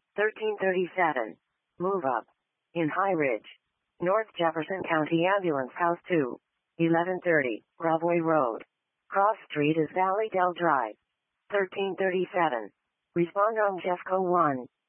1337. Move up. In High Ridge, North Jefferson County Ambulance House 2. 1130, Broadway Road. Cross Street is Valley Dell Drive. 1337. Respond on Jeffco 1.